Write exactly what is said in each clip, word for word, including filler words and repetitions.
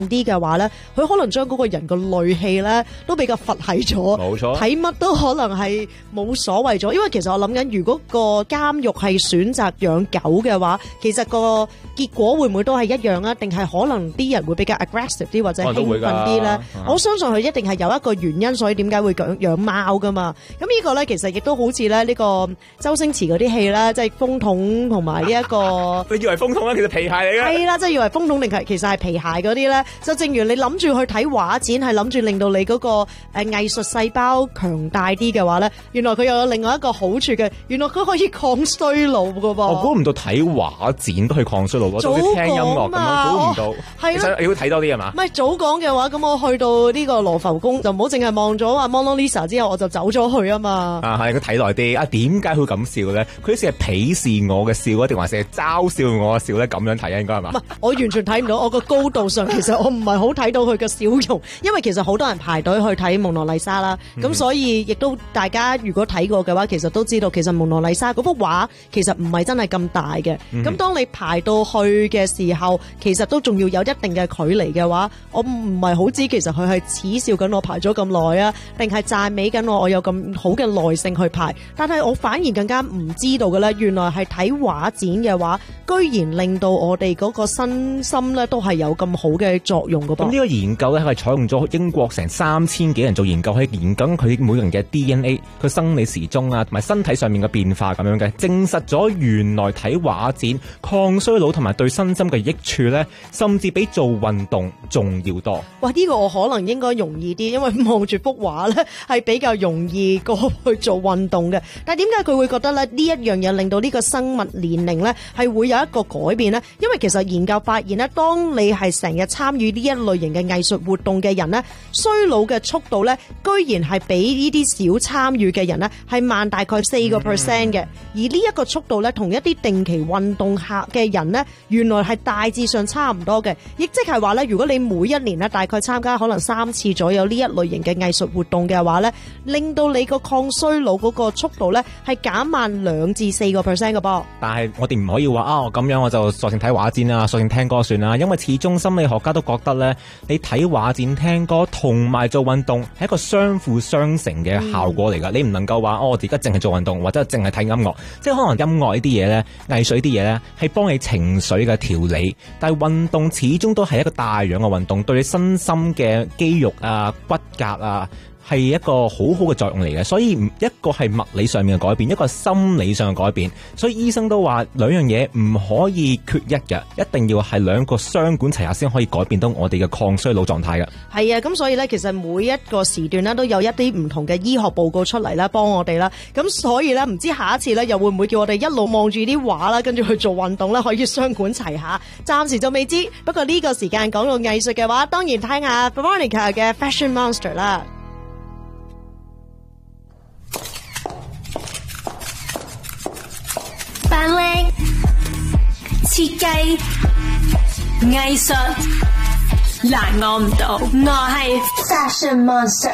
啲嘅話咧，佢可能將嗰個人個戾氣咧都比較佛系咗， 冇錯， 睇乜都可能係冇所謂咗。因為其實我諗緊，如果個監獄係選擇養狗嘅話，其實個結果會唔會都係一樣啊？定係可能啲人會比較 aggressive 啲或者興奮啲咧？我相信佢一定係有一個原因，所以點解會養養貓噶嘛？咁呢個咧其實亦都好似咧呢個周星馳嗰啲戲啦，即係風筒同埋呢一個， 你以為風筒啊？其實皮鞋嚟嘅。 係啦，即係以為風筒定係其實係皮鞋嗰啲咧。就正如你諗住去睇畫展，係諗住令到你嗰個誒藝術細胞強大啲嘅話咧，原來佢又有另外一個好處嘅，原來佢可以抗衰老噶噃。 我估唔到睇畫展都可以抗衰老，我好似聽音樂咁樣，估唔到。係咯，你要睇多啲係嘛？ 唔係早講嘅話，咁我去到呢個羅浮宮就唔好淨係望咗阿 Mona Lisa 之後我就走咗去啊嘛。啊係，佢睇耐啲啊？點解佢咁笑咧？佢好似係鄙視我嘅笑啊，定還是係嘲笑我嘅笑咧？咁樣睇啊，應該係嘛？ 唔係，我完全睇唔到。我個高度上其實我唔係好睇到佢嘅笑容，因為其實好多人排隊去睇蒙娜麗莎啦。咁、嗯、所以亦都大家如果睇過嘅話，其實都知道其實蒙娜麗莎嗰幅畫其實唔係真係咁大嘅。咁、嗯、當你排到去嘅時候，其實都仲要有一定嘅距離嘅話，我唔係好知其實佢係恥笑緊我排咗咁耐啊，定係讚美緊我我有咁好嘅耐性去排。但係我反而更加唔知道嘅咧，原來係睇畫展嘅話，居然令到我哋嗰個身心咧都係有咁好嘅作用嘅噃。 咁呢個研究咧係採用咗英國成三千幾人做研究，去研究佢每個人嘅 D N A、佢生理時鐘啊，同埋身體上面嘅變化咁樣嘅，證實咗原來睇畫展抗衰老同埋對身心嘅益處咧，甚至比做運動仲要多。 哇！呢、這個我可能應該容易啲，因為望住幅畫咧係比較容易過去做運動嘅。但係點解佢會覺得咧呢一樣嘢令到呢個生物年齡咧係會有一個改變呢？因為其實研究發現咧，當你係成日參與呢一類型嘅藝術活動嘅人咧，衰老嘅速度咧，居然係比呢啲少參與嘅人咧係慢大概四個 percent 嘅。而呢一個速度咧，同一啲定期運動客嘅人咧，原來係大致上差唔多嘅。亦即係話咧，如果你每一年咧大概參加可能三次左右呢一類型嘅藝術活動嘅話咧，令到你個抗衰老嗰個速度咧係減慢兩至四個 percent 嘅噃。 但係我哋唔可以話啊，咁樣我就索性睇畫展啊，索性聽歌算啦。因為始終心理學家都覺得咧，你睇畫展、聽歌同埋做運動係一個相輔相成嘅效果嚟噶、嗯。你唔能夠話哦，我而家淨係做運動或者淨係睇音樂，即係可能音樂呢啲嘢咧、藝術呢啲嘢咧係幫你情緒嘅調理，但係運動始終都係一個大樣嘅運動，對你身心嘅肌肉啊、骨骼啊，係一個好好嘅作用嚟嘅。所以一個係物理上面嘅改變，一個係心理上嘅改變。所以醫生都話兩樣嘢唔可以缺一嘅，一定要係兩個雙管齊下先可以改變到我哋嘅抗衰老狀態嘅。 係啊，咁所以咧，其實每一個時段咧都有一啲唔同嘅醫學報告出嚟啦，幫我哋啦。咁所以咧，唔知下一次咧又會唔會叫我哋一路望住啲畫啦，跟住去做運動咧，可以雙管齊下。暫時就未知。不過呢個時間講到藝術嘅話，當然聽下 Veronica 嘅 Fashion Monster 啦。 扮靚、設計、藝術，難我唔到，我係 Fashion Monster。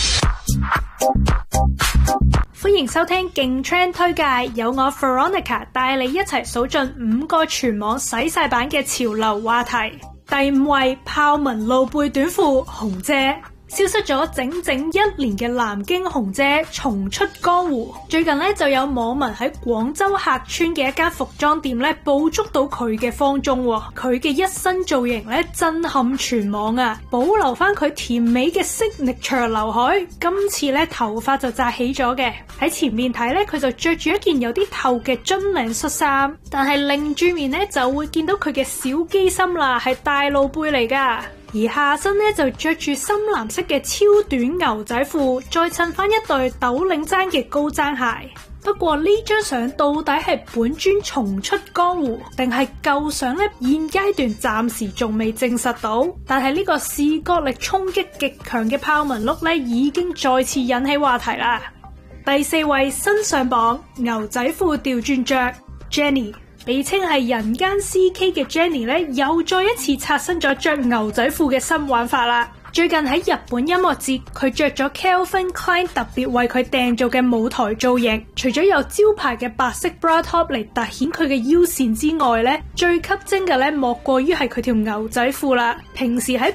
歡迎收聽勁 Trend 推介，有我 Veronica 帶你一齊數盡五個全網洗晒版嘅潮流話題。第五位，豹紋露背短褲紅姐。消失咗整整一年嘅南京紅姐重出江湖，最近咧就有網民喺廣州客村嘅一間服裝店咧捕捉到佢嘅芳蹤，佢嘅一身造型咧震撼全網啊！保留翻佢甜美嘅 signature 劉海，今次咧頭髮就紮起咗嘅。喺前面睇咧，佢就着住一件有啲透嘅樽領恤衫，但係擰住面咧就會見到佢嘅小機心啦，係大露背嚟噶。而下身咧就着住深藍色嘅超短牛仔褲，再襯翻一對斗領踭嘅高踭鞋。不過呢張相到底係本尊重出江湖，定係舊相呢？現階段暫時仲未證實到。但係呢個視覺力衝擊極強嘅豹紋 look 咧，已經再次引起話題啦。第四位新上榜，牛仔褲調轉着 Jennie。被稱係人間 C K 嘅 Jennie 咧，又再一次刷新咗着牛仔褲嘅新玩法啦。 最近喺日本音樂節，佢着咗 Calvin Klein 特別為佢訂做嘅舞台造型，除咗有招牌嘅白色 bra top 嚟凸顯佢嘅腰線之外咧，最吸睛嘅咧莫過於係佢條牛仔褲啦。平時喺